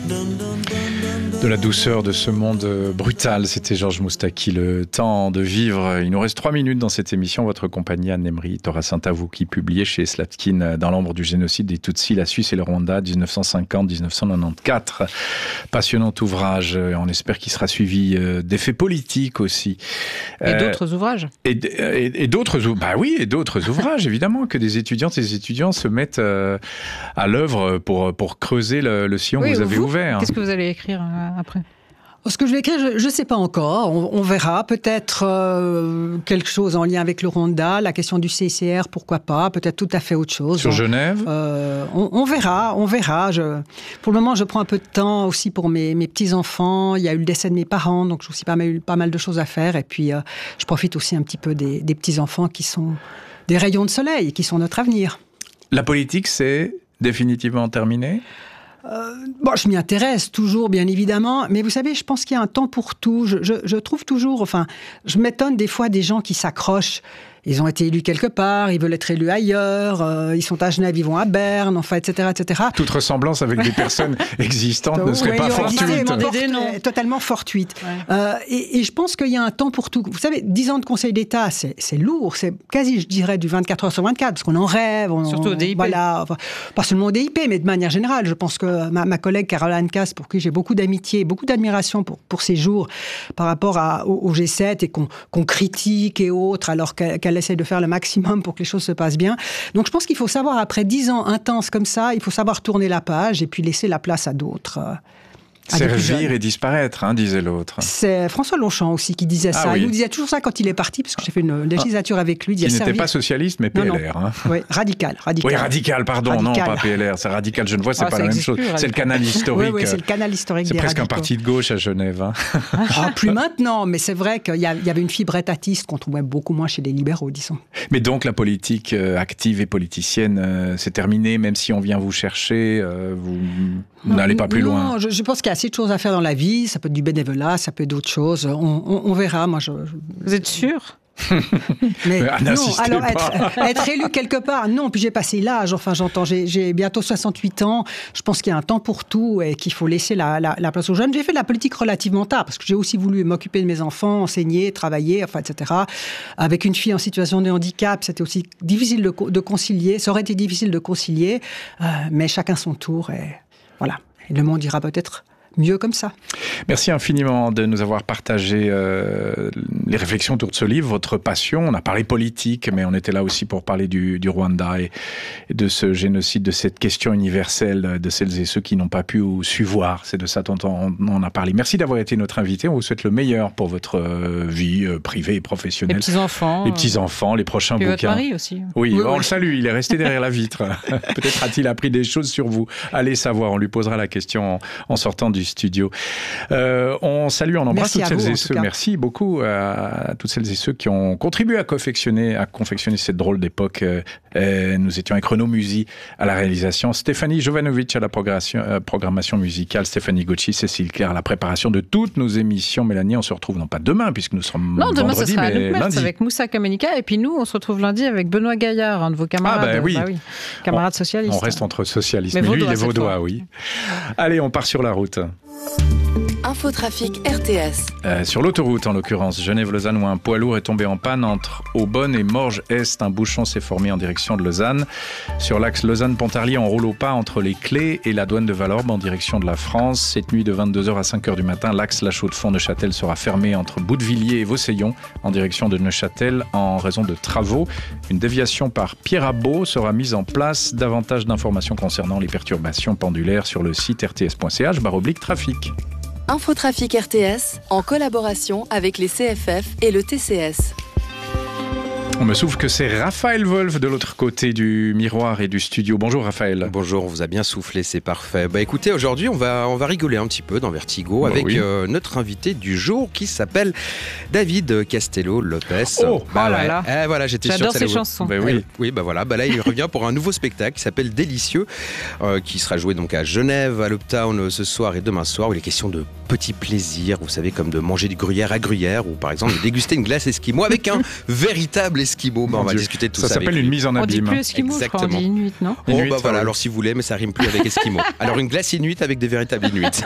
De la douceur de ce monde brutal, c'était Georges Moustaki, le temps de vivre. Il nous reste 3 minutes dans cette émission. Votre compagnie Anne-Emery Torasantavou, qui publiait chez Slatkin Dans l'ombre du génocide des Tutsis, la Suisse et le Rwanda, 1950-1994. Passionnant ouvrage. On espère qu'il sera suivi d'effets politiques aussi. Et d'autres ouvrages. Et d'autres ouvrages, évidemment, que des étudiantes et des étudiants se mettent à l'œuvre pour creuser le sillon que vous avez ouvert. Qu'est-ce que vous allez écrire après ? Ce que je vais écrire, je ne sais pas encore. On verra. Peut-être quelque chose en lien avec le Rwanda, la question du CICR, pourquoi pas. Peut-être tout à fait autre chose. Sur Genève on verra. Pour le moment, je prends un peu de temps aussi pour mes petits-enfants. Il y a eu le décès de mes parents, donc j'ai aussi pas mal de choses à faire. Et puis, je profite aussi un petit peu des petits-enfants qui sont des rayons de soleil, qui sont notre avenir. La politique, c'est définitivement terminé ? Je m'y intéresse toujours, bien évidemment, mais vous savez, je pense qu'il y a un temps pour tout. Je trouve toujours, je m'étonne des fois des gens qui s'accrochent. Ils ont été élus quelque part, ils veulent être élus ailleurs, ils sont à Genève, ils vont à Berne, etc., etc. Toute ressemblance avec des personnes existantes ne serait pas fortuite. Totalement fortuite. Ouais. Et je pense qu'il y a un temps pour tout. Vous savez, 10 ans de Conseil d'État, c'est lourd, c'est quasi, je dirais, du 24 heures sur 24, parce qu'on en rêve. Surtout au DIP. Voilà, pas seulement au DIP, mais de manière générale. Je pense que ma collègue Caroline Casse, pour qui j'ai beaucoup d'amitié, beaucoup d'admiration pour ses jours par rapport au G7 et qu'on critique et autres, alors qu'elle essaie de faire le maximum pour que les choses se passent bien. Donc je pense qu'il faut savoir, après 10 ans intenses comme ça, il faut savoir tourner la page et puis laisser la place à d'autres. Servir et disparaître, disait l'autre. C'est François Longchamp aussi qui disait ça. Oui. Il nous disait toujours ça quand il est parti, parce que j'ai fait une législature avec lui. Il n'était pas socialiste, mais PLR. Non. Oui, radical. Oui, radical, pardon. Radical. Non, pas PLR. C'est radical. Genevois, c'est pas la même chose. C'est le canal historique. Oui, c'est le canal historique. C'est presque radicaux. un parti de gauche à Genève. Plus maintenant, mais c'est vrai qu'il y avait une fibre étatiste qu'on trouvait beaucoup moins chez les libéraux, disons. Mais donc la politique active et politicienne, c'est terminé, même si on vient vous chercher, vous n'allez pas plus loin. Non, je pense qu'il y a assez de choses à faire dans la vie. Ça peut être du bénévolat, ça peut être d'autres choses. On verra. Moi, Vous êtes sûr ? Mais n'insistez non, pas. être élu quelque part, non. Puis j'ai passé l'âge, j'entends, j'ai bientôt 68 ans. Je pense qu'il y a un temps pour tout et qu'il faut laisser la place aux jeunes. J'ai fait de la politique relativement tard, parce que j'ai aussi voulu m'occuper de mes enfants, enseigner, travailler, etc. Avec une fille en situation de handicap, c'était aussi difficile de concilier. Ça aurait été difficile de concilier, mais chacun son tour. Et voilà. Et le monde ira peut-être mieux comme ça. Merci infiniment de nous avoir partagé les réflexions autour de ce livre, votre passion. On a parlé politique, mais on était là aussi pour parler du Rwanda et de ce génocide, de cette question universelle de celles et ceux qui n'ont pas pu ou su voir. C'est de ça dont on a parlé. Merci d'avoir été notre invité. On vous souhaite le meilleur pour votre vie privée et professionnelle. Les petits-enfants. Les prochains et bouquins. Votre mari aussi. Oui, on le salue. Il est resté derrière la vitre. Peut-être a-t-il appris des choses sur vous. Allez savoir. On lui posera la question en sortant du studio. On salue, on embrasse toutes celles et ceux. Merci beaucoup à toutes celles et ceux qui ont contribué à confectionner cette drôle d'époque. Nous étions avec Renaud Musy à la réalisation, Stéphanie Jovanovic à la programmation musicale, Stéphanie Gauchi, Cécile Claire à la préparation de toutes nos émissions. Mélanie, on se retrouve non pas demain, puisque nous serons vendredi, demain ce sera mais lundi. avec Moussa Kamenika, et puis nous, on se retrouve lundi avec Benoît Gaillard, un de vos camarades. Oui. Camarades socialistes. On reste entre socialistes, mais vaudois, lui, il est vaudois, oui. Allez, on part sur la route. Infotrafic RTS. Sur l'autoroute, en l'occurrence, Genève-Lausanne, où un poids lourd est tombé en panne entre Aubonne et Morges-Est. Un bouchon s'est formé en direction de Lausanne. Sur l'axe Lausanne-Pontarlier, on roule au pas entre les Clés et la douane de Valorbe en direction de la France. Cette nuit de 22h à 5h du matin, l'axe La Chaux-de-Fonds-Neuchâtel sera fermé entre Boutevilliers et Vauseillon en direction de Neuchâtel en raison de travaux. Une déviation par Pierre-Abeau sera mise en place. Davantage d'informations concernant les perturbations pendulaires sur le site rts.ch/trafic. Infotrafic RTS, en collaboration avec les CFF et le TCS. On me souffle que c'est Raphaël Wolf de l'autre côté du miroir et du studio. Bonjour Raphaël. Bonjour, on vous a bien soufflé, c'est parfait. Écoutez, aujourd'hui on va rigoler un petit peu dans Vertigo avec notre invité du jour qui s'appelle David Castello-Lopez. Là là. Voilà, j'étais sûr J'adore que ça ces chansons. Là il revient pour un nouveau spectacle qui s'appelle Délicieux, qui sera joué donc à Genève, à l'Uptown ce soir et demain soir, où il est question de petit plaisir, vous savez, comme de manger du gruyère à gruyère ou par exemple de déguster une glace esquimau avec un véritable esquimau. On va discuter de tout ça. Ça s'appelle une mise en abîme. On dit plus esquimau, je crois, on dit inuit, non? Inuit, voilà, alors si vous voulez, mais ça rime plus avec esquimau. Alors une glace inuit avec des véritables inuits.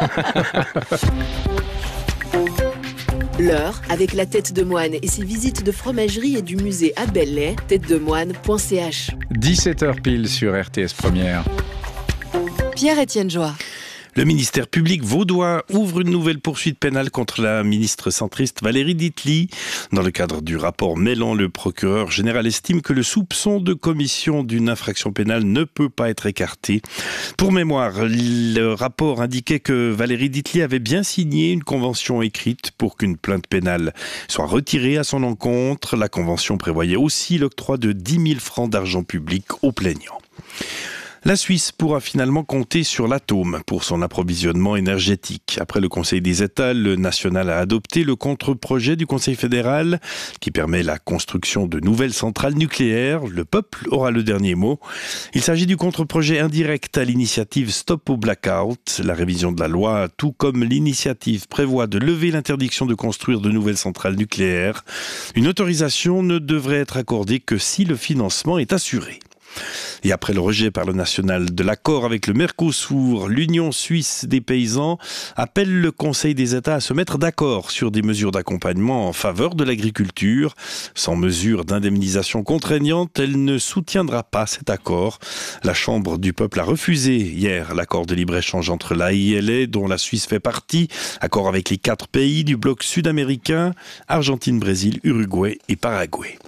L'heure avec la tête de moine et ses visites de fromagerie et du musée à Belley, têtedemoine.ch. 17h pile sur RTS Première. Pierre-Étienne Joie. Le ministère public vaudois ouvre une nouvelle poursuite pénale contre la ministre centriste Valérie Ditely. Dans le cadre du rapport mêlant, le procureur général estime que le soupçon de commission d'une infraction pénale ne peut pas être écarté. Pour mémoire, le rapport indiquait que Valérie Ditely avait bien signé une convention écrite pour qu'une plainte pénale soit retirée à son encontre. La convention prévoyait aussi l'octroi de 10 000 francs d'argent public aux plaignants. La Suisse pourra finalement compter sur l'atome pour son approvisionnement énergétique. Après le Conseil des États, le national a adopté le contre-projet du Conseil fédéral qui permet la construction de nouvelles centrales nucléaires. Le peuple aura le dernier mot. Il s'agit du contre-projet indirect à l'initiative Stop au Blackout. La révision de la loi, tout comme l'initiative, prévoit de lever l'interdiction de construire de nouvelles centrales nucléaires. Une autorisation ne devrait être accordée que si le financement est assuré. Et après le rejet par le national de l'accord avec le Mercosur, l'Union suisse des paysans appelle le Conseil des États à se mettre d'accord sur des mesures d'accompagnement en faveur de l'agriculture. Sans mesure d'indemnisation contraignante, elle ne soutiendra pas cet accord. La Chambre du peuple a refusé hier l'accord de libre-échange entre l'AILA, dont la Suisse fait partie, accord avec les 4 pays du bloc sud-américain, Argentine, Brésil, Uruguay et Paraguay.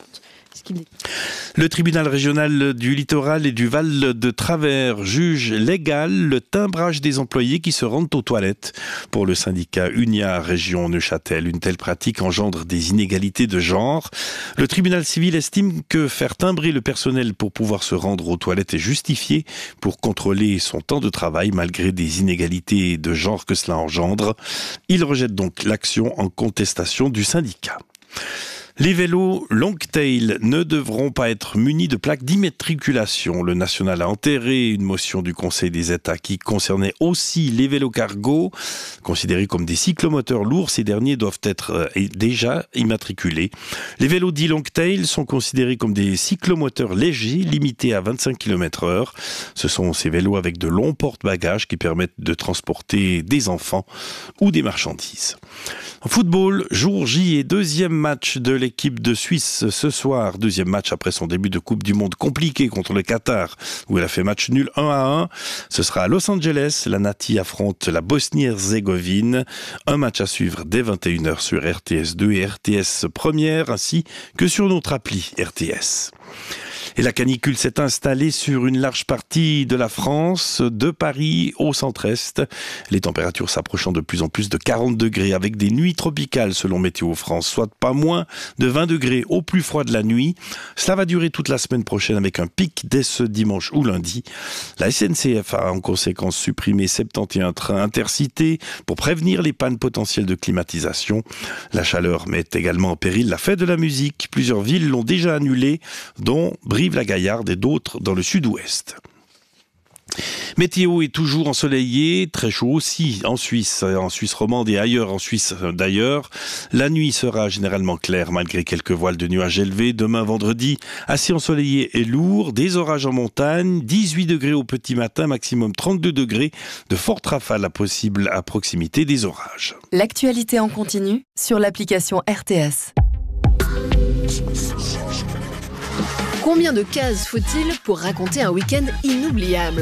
Le tribunal régional du littoral et du Val de Travers juge légal le timbrage des employés qui se rendent aux toilettes. Pour le syndicat Unia Région Neuchâtel, une telle pratique engendre des inégalités de genre. Le tribunal civil estime que faire timbrer le personnel pour pouvoir se rendre aux toilettes est justifié pour contrôler son temps de travail malgré des inégalités de genre que cela engendre. Il rejette donc l'action en contestation du syndicat. Les vélos Longtail ne devront pas être munis de plaques d'immatriculation. Le national a enterré une motion du Conseil des États qui concernait aussi les vélos cargo. Considérés comme des cyclomoteurs lourds, ces derniers doivent être déjà immatriculés. Les vélos dits Longtail sont considérés comme des cyclomoteurs légers, limités à 25 km/h. Ce sont ces vélos avec de longs porte-bagages qui permettent de transporter des enfants ou des marchandises. En football, jour J et deuxième match de l'équipe de Suisse ce soir. Deuxième match après son début de Coupe du Monde compliqué contre le Qatar, où elle a fait match nul 1-1. Ce sera à Los Angeles. La Nati affronte la Bosnie-Herzégovine. Un match à suivre dès 21h sur RTS2 et RTS Première, ainsi que sur notre appli RTS. Et la canicule s'est installée sur une large partie de la France, de Paris au centre-est. Les températures s'approchant de plus en plus de 40 degrés avec des nuits tropicales selon Météo France, soit pas moins de 20 degrés au plus froid de la nuit. Cela va durer toute la semaine prochaine avec un pic dès ce dimanche ou lundi. La SNCF a en conséquence supprimé 71 trains intercités pour prévenir les pannes potentielles de climatisation. La chaleur met également en péril la fête de la musique. Plusieurs villes l'ont déjà annulée, dont Brive-la-Gaillarde et d'autres dans le sud-ouest. Météo est toujours ensoleillé, très chaud aussi en Suisse romande et ailleurs en Suisse d'ailleurs. La nuit sera généralement claire malgré quelques voiles de nuages élevés. Demain vendredi, assez ensoleillé et lourd, des orages en montagne, 18 degrés au petit matin, maximum 32 degrés, de fortes rafales possibles à proximité des orages. L'actualité en continu sur l'application RTS. Combien de cases faut-il pour raconter un week-end inoubliable ?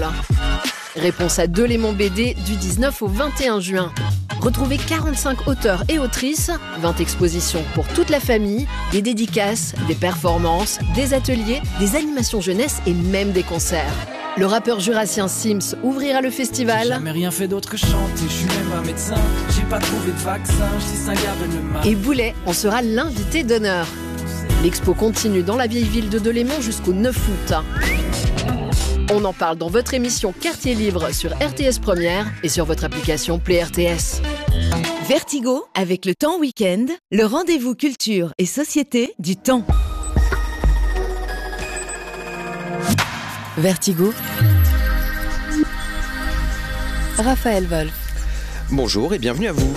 Réponse à Delémont BD du 19 au 21 juin. Retrouvez 45 auteurs et autrices, 20 expositions pour toute la famille, des dédicaces, des performances, des ateliers, des animations jeunesse et même des concerts. Le rappeur jurassien Sims ouvrira le festival. J'ai jamais rien fait d'autre que chanter, je suis même pas médecin, j'ai pas trouvé de vaccin, je distingue le mal. Et Boulet en sera l'invité d'honneur. L'expo continue dans la vieille ville de Delémont jusqu'au 9 août. On en parle dans votre émission Quartier Libre sur RTS Première et sur votre application Play RTS. Vertigo, avec le Temps Week-end, le rendez-vous culture et société du Temps. Vertigo. Raphaël Wolf. Bonjour et bienvenue à vous.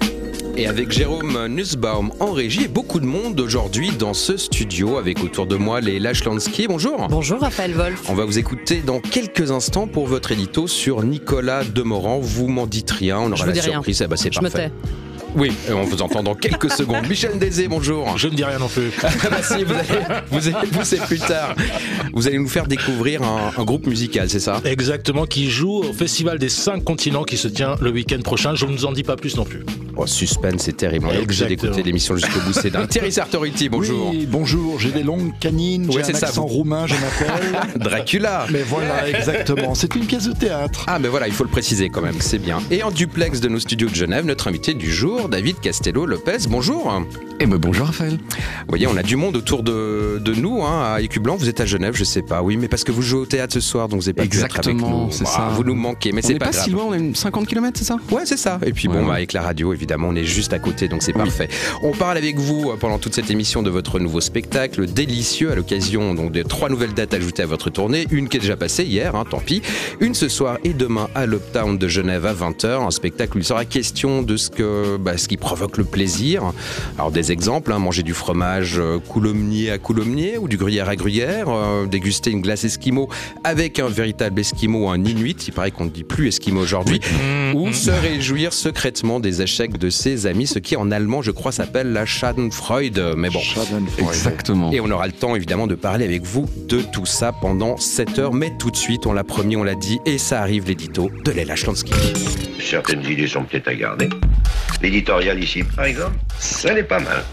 Et avec Jérôme Nussbaum en régie et beaucoup de monde aujourd'hui dans ce studio avec autour de moi Léla Schlansky. Bonjour. Bonjour Raphaël Wolf. On va vous écouter dans quelques instants pour votre édito sur Nicolas Demorand. Vous m'en dites rien, on aura la surprise. Ah bah c'est parfait. Je me tais. Oui, on vous entend dans quelques secondes. Michel Desé, bonjour. Je ne dis rien non plus. Bah si, vous allez pousser plus tard. Vous allez nous faire découvrir un groupe musical, c'est ça ? Exactement, qui joue au Festival des 5 continents qui se tient le week-end prochain. Je ne vous en dis pas plus non plus. Oh, suspense, c'est terrible. On est obligé d'écouter l'émission jusqu'au bout. C'est d'un Thierry Sartoriti, bonjour. Oui, bonjour, j'ai des longues canines, j'ai un accent roumain, je m'appelle... Dracula. Mais voilà, exactement. C'est une pièce de théâtre. Ah, mais voilà, il faut le préciser quand même, c'est bien. Et en duplex de nos studios de Genève, notre invité du jour, David Castello-Lopez, bonjour. Eh ben bonjour Raphaël. Vous voyez, on a du monde autour de nous, hein, à Écublanc. Vous êtes à Genève, je sais pas. Oui, mais parce que vous jouez au théâtre ce soir, donc vous n'avez pas pu être avec nous. C'est ça. Vous nous manquez, mais c'est pas grave. On n'est pas si loin, on est 50 km, c'est ça ? Ouais, c'est ça. Et puis avec la radio, évidemment, on est juste à côté, donc c'est parfait. On parle avec vous pendant toute cette émission de votre nouveau spectacle délicieux à l'occasion donc de 3 nouvelles dates ajoutées à votre tournée. Une qui est déjà passée hier, hein, tant pis. Une ce soir et demain à l'Uptown de Genève à 20h. Un spectacle où il sera question de ce qui provoque le plaisir. Alors des exemples, hein, manger du fromage coulommiers à coulommiers ou du gruyère à gruyère, déguster une glace esquimau avec un véritable esquimau, un inuit, il paraît qu'on ne dit plus esquimau aujourd'hui, ou se réjouir secrètement des échecs de ses amis, ce qui en allemand je crois s'appelle la Schadenfreude, mais bon. Exactement. Et on aura le temps évidemment de parler avec vous de tout ça pendant 7 heures, mais tout de suite, on l'a promis, on l'a dit, et ça arrive l'édito de Léla Schlansky. Certaines idées sont peut-être à garder. L'éditorial ici, par exemple, ça n'est pas mal.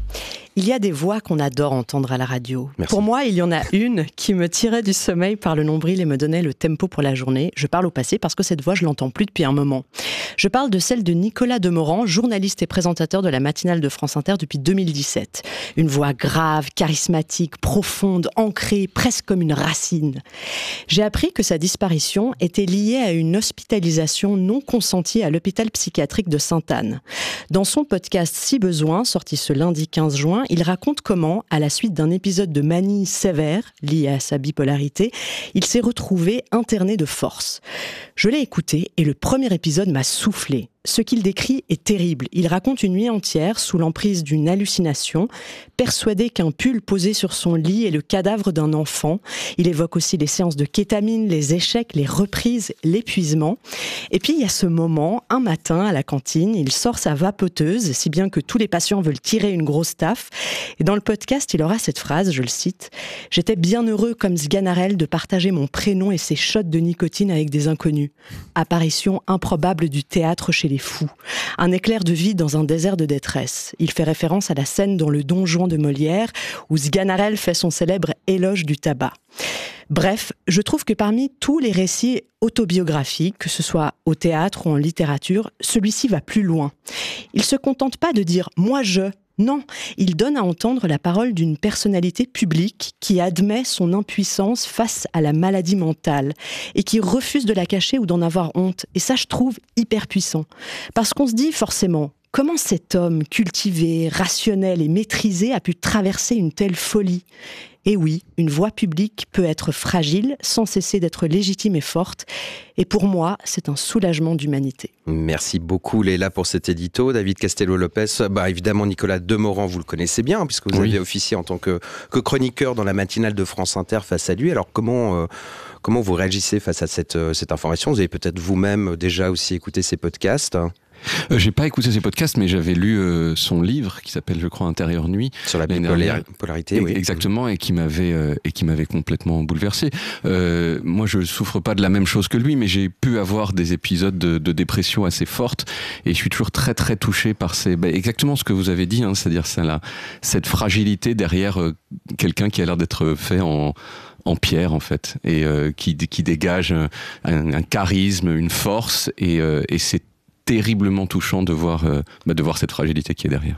Il y a des voix qu'on adore entendre à la radio. Merci. Pour moi, il y en a une qui me tirait du sommeil par le nombril et me donnait le tempo pour la journée. Je parle au passé parce que cette voix, je l'entends plus depuis un moment. Je parle de celle de Nicolas Demorand, journaliste et présentateur de la matinale de France Inter depuis 2017. Une voix grave, charismatique, profonde, ancrée, presque comme une racine. J'ai appris que sa disparition était liée à une hospitalisation non consentie à l'hôpital psychiatrique de Sainte-Anne. Dans son podcast Si besoin, sorti ce lundi 15 juin, il raconte comment, à la suite d'un épisode de manie sévère, lié à sa bipolarité, il s'est retrouvé interné de force. Je l'ai écouté et le premier épisode m'a soufflé. Ce qu'il décrit est terrible. Il raconte une nuit entière sous l'emprise d'une hallucination, persuadé qu'un pull posé sur son lit est le cadavre d'un enfant. Il évoque aussi les séances de kétamine, les échecs, les reprises, l'épuisement. Et puis il y a ce moment, un matin à la cantine, il sort sa vapoteuse, si bien que tous les patients veulent tirer une grosse taffe. Et dans le podcast, il aura cette phrase, je le cite, « J'étais bien heureux comme Sganarelle de partager mon prénom et ses shots de nicotine avec des inconnus. Apparition improbable du théâtre chez les fous. Un éclair de vie dans un désert de détresse. » Il fait référence à la scène dans le Don Juan de Molière où Sganarelle fait son célèbre éloge du tabac. Bref, je trouve que parmi tous les récits autobiographiques, que ce soit au théâtre ou en littérature, celui-ci va plus loin. Il se contente pas de dire « moi je ». Non, il donne à entendre la parole d'une personnalité publique qui admet son impuissance face à la maladie mentale et qui refuse de la cacher ou d'en avoir honte. Et ça, je trouve hyper puissant. Parce qu'on se dit forcément, comment cet homme cultivé, rationnel et maîtrisé a pu traverser une telle folie ? Et oui, une voix publique peut être fragile sans cesser d'être légitime et forte. Et pour moi, c'est un soulagement d'humanité. Merci beaucoup Léla pour cet édito. David Castello-Lopez, évidemment Nicolas Demorand, vous le connaissez bien puisque vous avez officié en tant que chroniqueur dans la matinale de France Inter face à lui. Alors comment vous réagissez face à cette information ? Vous avez peut-être vous-même déjà aussi écouté ces podcasts ? J'ai pas écouté ses podcasts, mais j'avais lu son livre qui s'appelle, je crois, Intérieure Nuit. Sur la bipolarité, oui. Exactement, et qui m'avait complètement bouleversé. Moi, je souffre pas de la même chose que lui, mais j'ai pu avoir des épisodes de dépression assez fortes, et je suis toujours très très touché par exactement ce que vous avez dit, hein, c'est-à-dire cette fragilité derrière quelqu'un qui a l'air d'être fait en pierre en fait, et qui dégage un charisme, une force, et c'est terriblement touchant de voir cette fragilité qui est derrière.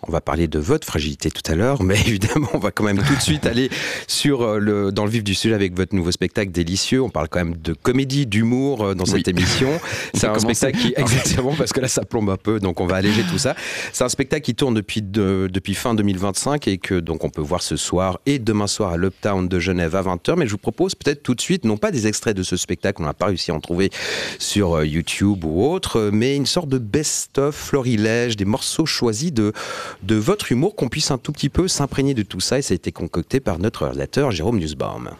On va parler de votre fragilité tout à l'heure, mais évidemment, on va quand même tout de suite aller dans le vif du sujet avec votre nouveau spectacle délicieux. On parle quand même de comédie, d'humour dans cette émission. C'est un spectacle qui, exactement, parce que là, ça plombe un peu, donc on va alléger tout ça. C'est un spectacle qui tourne depuis fin 2025 et que donc on peut voir ce soir et demain soir à l'Uptown de Genève à 20h. Mais je vous propose peut-être tout de suite, non pas des extraits de ce spectacle, on n'a pas réussi à en trouver sur YouTube ou autre, mais une sorte de best-of florilège, des morceaux choisis de votre humour, qu'on puisse un tout petit peu s'imprégner de tout ça, et ça a été concocté par notre réalisateur Jérôme Nussbaum.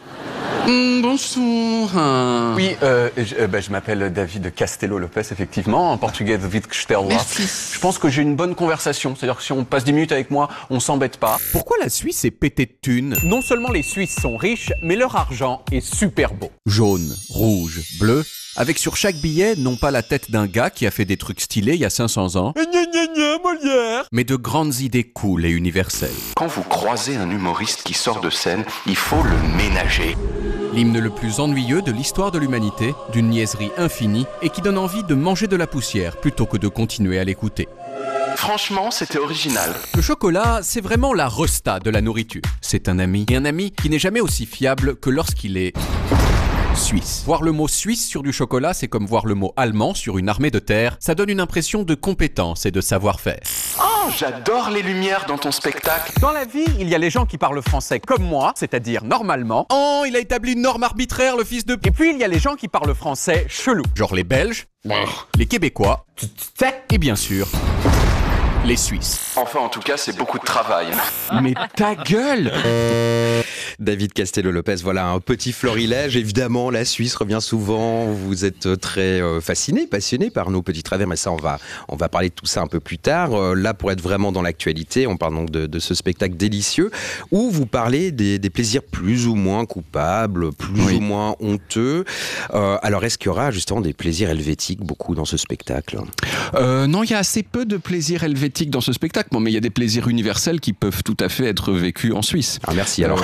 Bonjour. Oui, je m'appelle David Castello-Lopez, effectivement, en portugais David Castello. Merci. Je pense que j'ai une bonne conversation, c'est-à-dire que si on passe 10 minutes avec moi, on s'embête pas. Pourquoi la Suisse est pétée de thunes? Non seulement les Suisses sont riches, mais leur argent est super beau. Jaune, rouge, bleu, avec sur chaque billet, non pas la tête d'un gars qui a fait des trucs stylés il y a 500 ans, Molière, mais de grandes idées cool et universelles. Quand vous croisez un humoriste qui sort de scène, il faut le ménager. L'hymne le plus ennuyeux de l'histoire de l'humanité, d'une niaiserie infinie et qui donne envie de manger de la poussière plutôt que de continuer à l'écouter. Franchement, c'était original. Le chocolat, c'est vraiment la resta de la nourriture. C'est un ami, et un ami qui n'est jamais aussi fiable que lorsqu'il est suisse. Voir le mot suisse sur du chocolat, c'est comme voir le mot allemand sur une armée de terre. Ça donne une impression de compétence et de savoir-faire. Oh, j'adore les lumières dans ton spectacle. Dans la vie, il y a les gens qui parlent français comme moi, c'est-à-dire normalement. Oh, il a établi une norme arbitraire, le fils de... Et puis, il y a les gens qui parlent français chelou. Genre les Belges, les Québécois, et bien sûr... les Suisses. Enfin, en tout cas, c'est beaucoup de travail. Mais ta gueule! David Castello-Lopez, voilà un petit florilège. Évidemment, la Suisse revient souvent. Vous êtes très fasciné, passionné par nos petits travers, mais ça, on va parler de tout ça un peu plus tard. Là, pour être vraiment dans l'actualité, on parle donc de ce spectacle délicieux où vous parlez des plaisirs plus ou moins coupables, plus ou moins honteux. Alors, est-ce qu'il y aura justement des plaisirs helvétiques beaucoup dans ce spectacle? Non, il y a assez peu de plaisirs helvétiques dans ce spectacle, mais il y a des plaisirs universels qui peuvent tout à fait être vécus en Suisse. Ah, merci alors.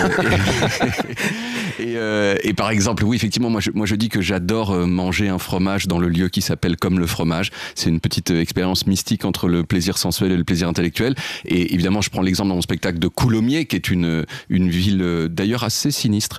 Et par exemple, oui, effectivement, moi je dis que j'adore manger un fromage dans le lieu qui s'appelle Comme le fromage. C'est une petite expérience mystique entre le plaisir sensuel et le plaisir intellectuel. Et évidemment, je prends l'exemple dans mon spectacle de Coulommiers, qui est une ville d'ailleurs assez sinistre.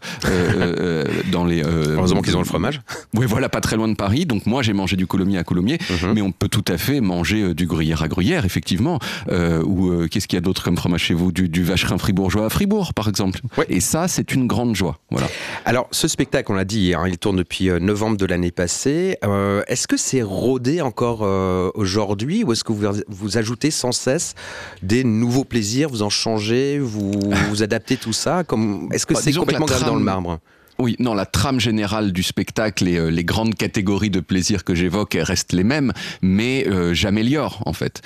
Dans les. Heureusement qu'ils ont le fromage. Oui, voilà, pas très loin de Paris. Donc moi, j'ai mangé du Coulommiers à Coulommiers, mais on peut tout à fait manger du Gruyère à Gruyère, effectivement. Ou qu'est-ce qu'il y a d'autre comme fromage chez vous? Du vacherin fribourgeois à Fribourg, par exemple. Ouais. Et ça, c'est une grande joie. Voilà. Alors, ce spectacle, on l'a dit, hein, il tourne depuis novembre de l'année passée. Est-ce que c'est rodé encore aujourd'hui, ou est-ce que vous ajoutez sans cesse des nouveaux plaisirs, vous en changez, vous adaptez tout ça Est-ce que c'est complètement gravé dans le marbre? Oui, non, la trame générale du spectacle et les grandes catégories de plaisir que j'évoque restent les mêmes, mais j'améliore en fait.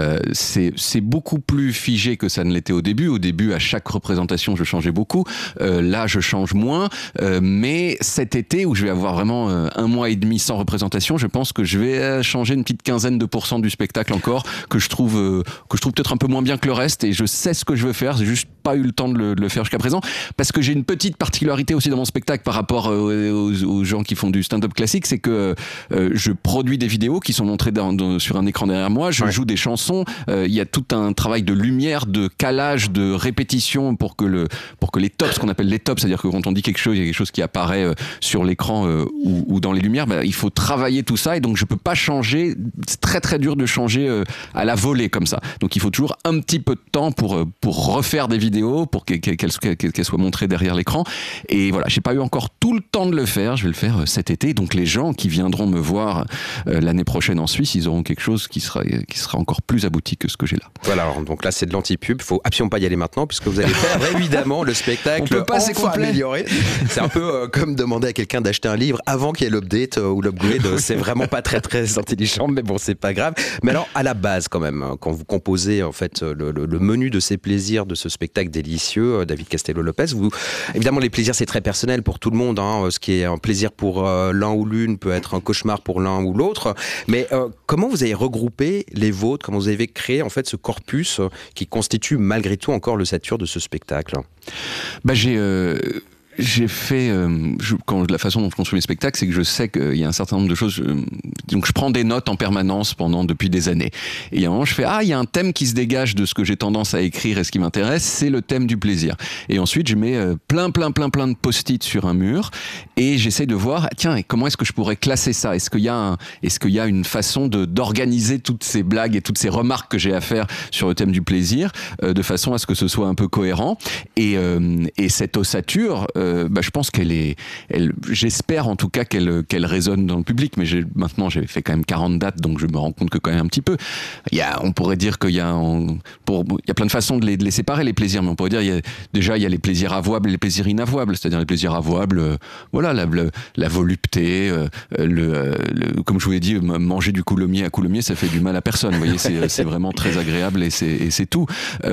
C'est beaucoup plus figé que ça ne l'était au début. Au début, à chaque représentation, je changeais beaucoup. Là, je change moins, mais cet été où je vais avoir vraiment 1 mois et demi sans représentation, je pense que je vais changer une petite quinzaine de % du spectacle encore, que je trouve peut-être un peu moins bien que le reste, et je sais ce que je veux faire. J'ai juste pas eu le temps de le faire jusqu'à présent, parce que j'ai une petite particularité aussi dans mon spectacle par rapport aux gens qui font du stand-up classique, c'est que je produis des vidéos qui sont montrées sur un écran derrière moi, je joue des chansons, il y a tout un travail de lumière, de calage, de répétition pour que les tops, ce qu'on appelle les tops, c'est-à-dire que quand on dit quelque chose, il y a quelque chose qui apparaît sur l'écran ou dans les lumières, il faut travailler tout ça, et donc je peux pas changer, c'est très très dur de changer à la volée comme ça. Donc il faut toujours un petit peu de temps pour refaire des vidéos, pour qu'elles soient montrées derrière l'écran. Et voilà, j'ai pas eu encore tout le temps de le faire, je vais le faire cet été. Donc les gens qui viendront me voir l'année prochaine en Suisse, ils auront quelque chose qui sera encore plus abouti que ce que j'ai là. Voilà, alors, donc là c'est de l'anti-pub, il faut absolument pas y aller maintenant puisque vous allez faire évidemment le spectacle. On peut pas, c'est complet. Amélioré. C'est un peu comme demander à quelqu'un d'acheter un livre avant qu'il y ait l'update ou l'upgrade. C'est vraiment pas très très intelligent, mais bon, c'est pas grave. Mais alors à la base quand même, quand vous composez en fait le menu de ces plaisirs de ce spectacle délicieux, David Castello-Lopez, évidemment les plaisirs c'est très personnel pour tout le monde, hein. Ce qui est un plaisir pour l'un ou l'une peut être un cauchemar pour l'un ou l'autre, mais comment vous avez regroupé les vôtres, comment vous avez créé en fait ce corpus qui constitue malgré tout encore l'ossature de ce spectacle? j'ai fait, la façon dont je construis mes spectacles, c'est que je sais qu'il y a un certain nombre de choses. Donc je prends des notes en permanence depuis des années. Et à un moment, je fais il y a un thème qui se dégage de ce que j'ai tendance à écrire et ce qui m'intéresse, c'est le thème du plaisir. Et ensuite, je mets plein de post-it sur un mur et j'essaie de voir comment est-ce que je pourrais classer ça. Est-ce qu'il y a une façon d'organiser toutes ces blagues et toutes ces remarques que j'ai à faire sur le thème du plaisir de façon à ce que ce soit un peu cohérent. Et cette ossature, je pense j'espère en tout cas qu'elle résonne dans le public, mais maintenant j'ai fait quand même 40 dates, donc je me rends compte que quand même un petit peu. On pourrait dire qu'il y a plein de façons de les séparer, les plaisirs, mais on pourrait dire il y a les plaisirs avouables et les plaisirs inavouables. C'est-à-dire les plaisirs avouables, la volupté, comme je vous l'ai dit, manger du coulommiers à coulommiers, ça fait du mal à personne. Vous voyez, c'est vraiment très agréable et c'est tout.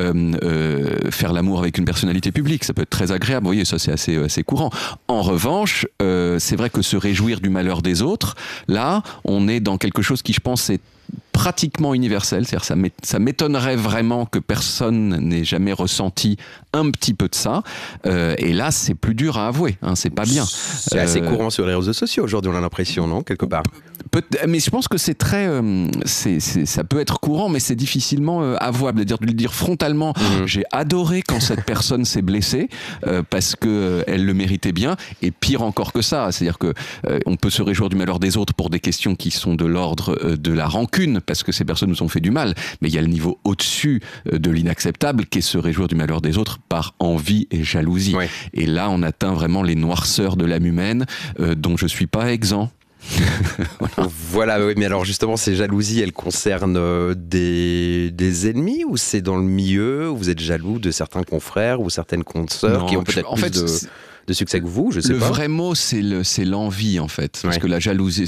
Faire l'amour avec une personnalité publique, ça peut être très agréable. Vous voyez, ça c'est assez courant. En revanche, c'est vrai que se réjouir du malheur des autres, là, on est dans quelque chose qui, je pense, est pratiquement universel, c'est-à-dire ça m'étonnerait vraiment que personne n'ait jamais ressenti un petit peu de ça, et là c'est plus dur à avouer, c'est pas bien. C'est assez courant sur les réseaux sociaux aujourd'hui, on a l'impression, non, quelque part. Mais je pense que c'est très, ça peut être courant, mais c'est difficilement avouable, c'est-à-dire de le dire frontalement. J'ai adoré quand cette personne s'est blessée parce que elle le méritait bien, et pire encore que ça, c'est-à-dire que on peut se réjouir du malheur des autres pour des questions qui sont de l'ordre de la rancune, parce que ces personnes nous ont fait du mal, mais il y a le niveau au-dessus de l'inacceptable qui est se réjouir du malheur des autres par envie et jalousie. Ouais. Et là, on atteint vraiment les noirceurs de l'âme humaine dont je suis pas exempt. Voilà, oui, mais alors justement, ces jalousies, elles concernent des ennemis, ou c'est dans le milieu où vous êtes jaloux de certains confrères ou certaines consoeurs qui ont peut-être de succès que vous, je sais pas. Le vrai mot, c'est l'envie, en fait. Parce que la jalousie,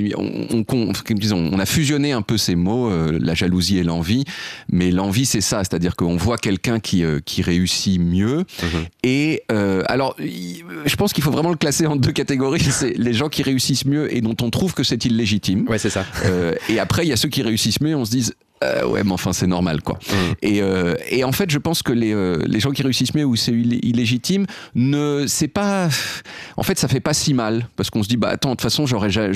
on a fusionné un peu ces mots, la jalousie et l'envie. Mais l'envie, c'est ça. C'est-à-dire qu'on voit quelqu'un qui réussit mieux. Et alors, je pense qu'il faut vraiment le classer en deux catégories. C'est les gens qui réussissent mieux et dont on trouve que c'est illégitime. Ouais, c'est ça. Et après, il y a ceux qui réussissent mieux et on se dit... ouais, mais enfin c'est normal quoi. Et en fait je pense que les gens qui réussissent mieux ou c'est illégitime, c'est pas, en fait ça fait pas si mal, parce qu'on se dit attends, de toute façon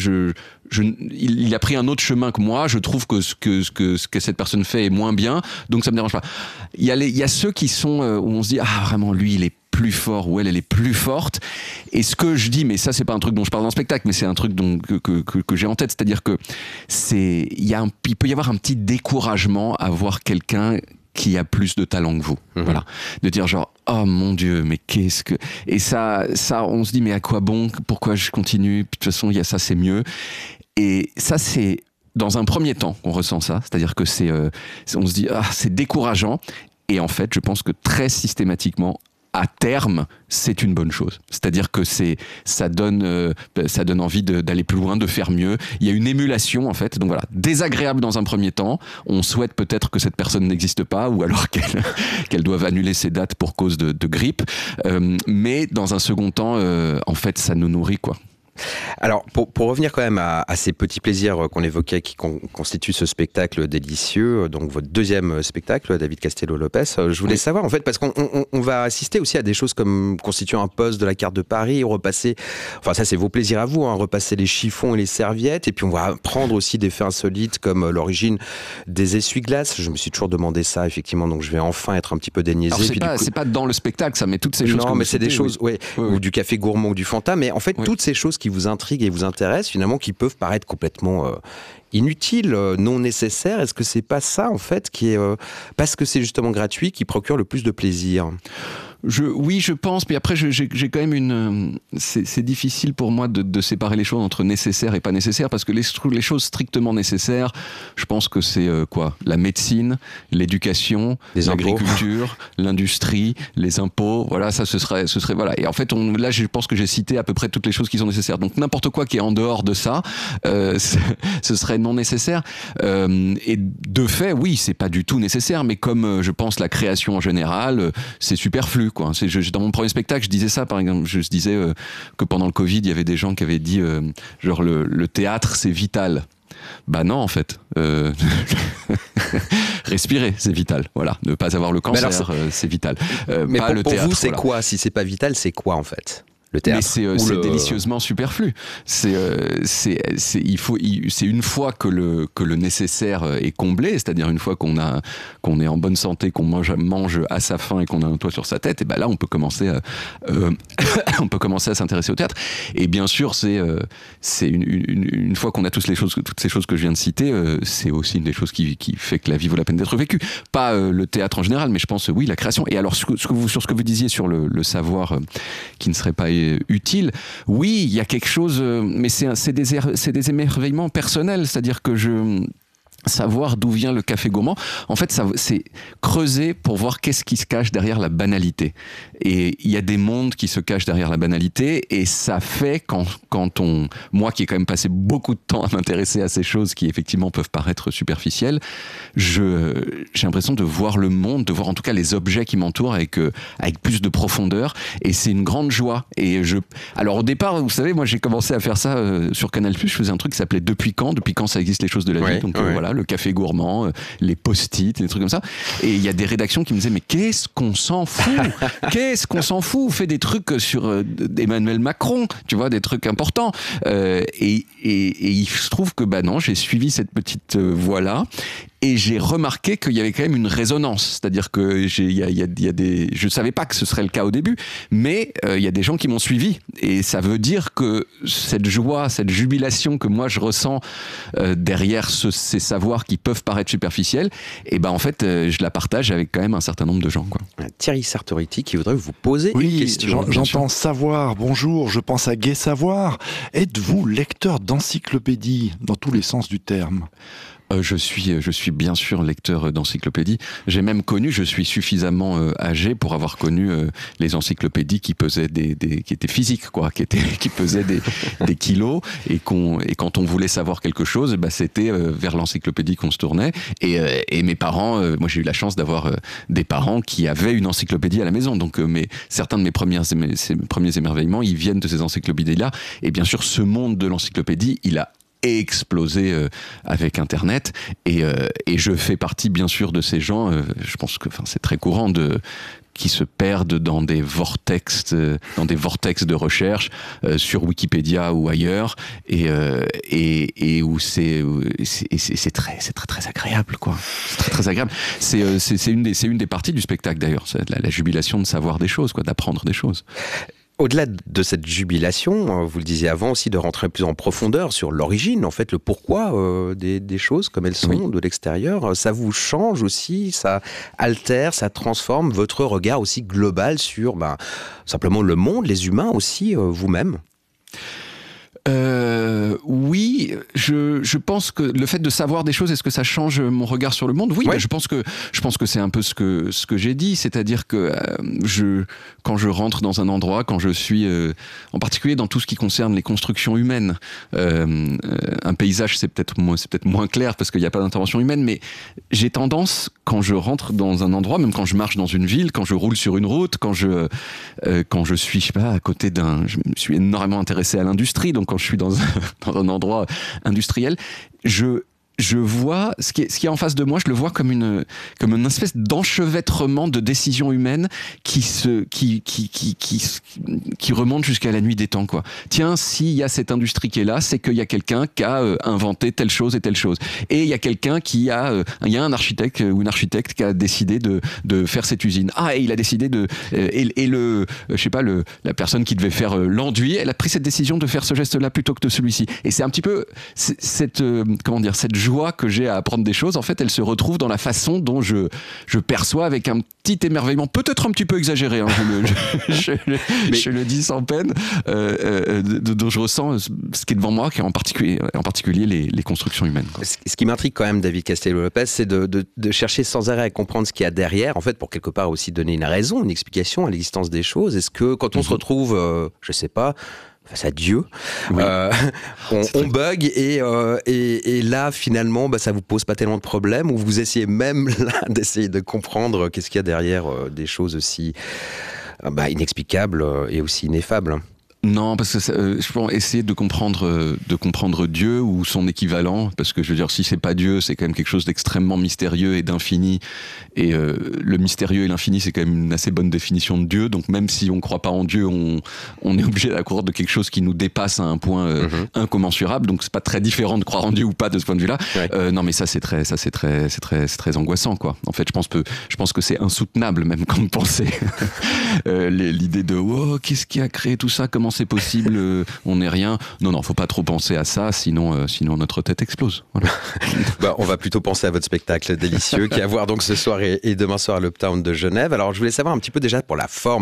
il a pris un autre chemin que moi, je trouve que ce que cette personne fait est moins bien, donc ça me dérange pas. Il y a ceux qui sont où on se dit vraiment lui il est plus fort ou elle est plus forte, et ce que je dis, mais ça c'est pas un truc dont je parle dans le spectacle, mais c'est un truc que j'ai en tête, c'est-à-dire que il peut y avoir un petit découragement à voir quelqu'un qui a plus de talent que vous, voilà, de dire genre oh mon Dieu, mais qu'est-ce que, et ça on se dit mais à quoi bon, pourquoi je continue, puis de toute façon il y a ça, c'est mieux, et ça c'est dans un premier temps qu'on ressent ça, c'est-à-dire que on se dit c'est décourageant, et en fait je pense que très systématiquement à terme, c'est une bonne chose. C'est-à-dire que ça donne envie d'aller plus loin, de faire mieux. Il y a une émulation, en fait. Donc voilà, désagréable dans un premier temps. On souhaite peut-être que cette personne n'existe pas, ou alors qu'elle doive annuler ses dates pour cause de grippe. Mais dans un second temps, en fait, ça nous nourrit, quoi. Alors, pour revenir quand même à ces petits plaisirs qu'on évoquait qui constituent ce spectacle délicieux, donc votre deuxième spectacle, David Castello-Lopez, je voulais savoir en fait, parce qu'on va assister aussi à des choses comme constituer un poste de la carte de Paris, repasser, enfin ça c'est vos plaisirs à vous, repasser les chiffons et les serviettes, et puis on va apprendre aussi des faits insolites comme l'origine des essuie-glaces. Je me suis toujours demandé ça effectivement, donc je vais enfin être un petit peu déniaisé. Alors c'est pas dans le spectacle ça, mais toutes ces choses. Non, mais c'est des choses, ou du café gourmand ou du Fanta, mais en fait toutes ces choses qui vous intriguent et vous intéressent, finalement, qui peuvent paraître complètement inutiles, non nécessaires. Est-ce que c'est pas ça, en fait, qui est parce que c'est justement gratuit, qui procure le plus de plaisir? Oui, je pense, mais après j'ai quand même c'est difficile pour moi de séparer les choses entre nécessaires et pas nécessaires, parce que les choses strictement nécessaires, je pense que c'est la médecine, l'éducation, l'agriculture, l'industrie, les impôts, voilà, ça ce serait voilà. Et en fait là je pense que j'ai cité à peu près toutes les choses qui sont nécessaires. Donc n'importe quoi qui est en dehors de ça, ce serait non nécessaire. Et de fait, oui, c'est pas du tout nécessaire, mais comme je pense la création en général, c'est superflu. Dans mon premier spectacle, je disais ça, par exemple, je disais que pendant le Covid, il y avait des gens qui avaient dit genre le théâtre c'est vital. Bah non, en fait. respirer, c'est vital. Voilà, ne pas avoir le cancer, c'est vital. Mais pas pour le théâtre, vous, c'est voilà. quoi? Si c'est pas vital, c'est quoi en fait? Le théâtre. Mais c'est délicieusement superflu. C'est une fois que le nécessaire est comblé, c'est-à-dire une fois qu'on est en bonne santé, qu'on mange à sa faim et qu'on a un toit sur sa tête, et ben là on peut commencer à s'intéresser au théâtre. Et bien sûr, c'est une fois qu'on a toutes ces choses que je viens de citer, c'est aussi une des choses qui fait que la vie vaut la peine d'être vécue. Pas le théâtre en général, mais je pense oui la création. Et alors sur ce que vous disiez sur le savoir qui ne serait pas utile. Oui, il y a quelque chose, mais c'est des émerveillements personnels, c'est-à-dire que savoir d'où vient le café gourmand, en fait, c'est creuser pour voir qu'est-ce qui se cache derrière la banalité. Et il y a des mondes qui se cachent derrière la banalité, et ça fait moi qui ai quand même passé beaucoup de temps à m'intéresser à ces choses qui effectivement peuvent paraître superficielles, j'ai l'impression de voir le monde, de voir en tout cas les objets qui m'entourent avec plus de profondeur, et c'est une grande joie. Alors au départ, vous savez, moi j'ai commencé à faire ça sur Canal+, je faisais un truc qui s'appelait Depuis quand ça existe les choses de la vie, donc voilà, le café gourmand, les post-it, des trucs comme ça. Et il y a des rédactions qui me disaient, mais qu'est-ce qu'on s'en fout? Qu'est-ce qu'on s'en fout? Fait des trucs sur Emmanuel Macron, tu vois, des trucs importants. Et il se trouve que, non, j'ai suivi cette petite voie-là. Et j'ai remarqué qu'il y avait quand même une résonance. C'est-à-dire que je savais pas que ce serait le cas au début, mais il y a des gens qui m'ont suivi. Et ça veut dire que cette joie, cette jubilation que moi je ressens derrière ces savoirs qui peuvent paraître superficiels, et en fait, je la partage avec quand même un certain nombre de gens, quoi. Thierry Sartoriti qui voudrait vous poser une question. J'entends savoir. Bonjour, je pense à Gai Savoir. Êtes-vous lecteur d'encyclopédie dans tous les sens du terme? Je suis bien sûr lecteur d'encyclopédies. J'ai même connu, je suis suffisamment âgé pour avoir connu les encyclopédies qui pesaient qui étaient physiques, quoi, qui pesaient des kilos, et quand on voulait savoir quelque chose, c'était vers l'encyclopédie qu'on se tournait. Et mes parents, moi j'ai eu la chance d'avoir des parents qui avaient une encyclopédie à la maison. Donc, certains de mes premiers émerveillements, ils viennent de ces encyclopédies-là. Et bien sûr, ce monde de l'encyclopédie, il a explosé avec Internet, et je fais partie bien sûr de ces gens, je pense que c'est très courant qui se perdent dans des vortex de recherche sur Wikipédia ou ailleurs, et où c'est très agréable, quoi. C'est très agréable. C'est une des parties du spectacle d'ailleurs, c'est la jubilation de savoir des choses, quoi, d'apprendre des choses. Au-delà de cette jubilation, vous le disiez avant aussi, de rentrer plus en profondeur sur l'origine, en fait, le pourquoi des choses comme elles sont de l'extérieur, ça vous change aussi, ça altère, ça transforme votre regard aussi global sur simplement le monde, les humains aussi, vous-même? Oui, je pense que le fait de savoir des choses, est-ce que ça change mon regard sur le monde? Oui, je pense que c'est un peu ce que j'ai dit, c'est-à-dire que quand je rentre dans un endroit, quand je suis en particulier dans tout ce qui concerne les constructions humaines, un paysage c'est peut-être moins clair parce qu'il n'y a pas d'intervention humaine, mais j'ai tendance, quand je rentre dans un endroit, même quand je marche dans une ville, quand je roule sur une route, quand je suis, je sais pas, à côté je me suis énormément intéressé à l'industrie, donc quand je suis dans un endroit industriel, je vois ce qui est en face de moi, je le vois comme une espèce d'enchevêtrement de décisions humaines qui remonte jusqu'à la nuit des temps, quoi. Tiens, s'il y a cette industrie qui est là, c'est qu'il y a quelqu'un qui a inventé telle chose et telle chose. Et il y a quelqu'un il y a un architecte ou une architecte qui a décidé de faire cette usine. Ah, et il a décidé la personne qui devait faire l'enduit, elle a pris cette décision de faire ce geste-là plutôt que de celui-ci. Et c'est un petit peu cette joie que j'ai à apprendre des choses, en fait, elle se retrouve dans la façon dont je perçois, avec un petit émerveillement, peut-être un petit peu exagéré, hein, je le dis sans peine, dont je ressens ce qui est devant moi, qui est en particulier les constructions humaines, quoi. Ce qui m'intrigue quand même, David Castello-Lopez, c'est de chercher sans arrêt à comprendre ce qu'il y a derrière, en fait, pour quelque part aussi donner une raison, une explication à l'existence des choses. Est-ce que quand on se retrouve, je sais pas, face à Dieu, on bug, et là finalement ça vous pose pas tellement de problèmes, ou vous essayez même là d'essayer de comprendre qu'est-ce qu'il y a derrière des choses aussi inexplicables et aussi ineffables? Non, parce que je pense essayer de comprendre Dieu ou son équivalent, parce que je veux dire, si c'est pas Dieu, c'est quand même quelque chose d'extrêmement mystérieux et d'infini. Et le mystérieux et l'infini, c'est quand même une assez bonne définition de Dieu. Donc même si on croit pas en Dieu, on est obligé d'accroire de quelque chose qui nous dépasse à un point incommensurable. Donc c'est pas très différent de croire en Dieu ou pas de ce point de vue-là. Ouais. Non, mais ça c'est très angoissant, quoi. En fait, je pense que c'est insoutenable même comme pensée. L'idée de qu'est-ce qui a créé tout ça, comment c'est possible, on n'est rien. Non, faut pas trop penser à ça, sinon notre tête explose. Voilà. On va plutôt penser à votre spectacle délicieux qui est à voir donc ce soir et demain soir à l'Uptown de Genève. Alors je voulais savoir un petit peu déjà pour la forme.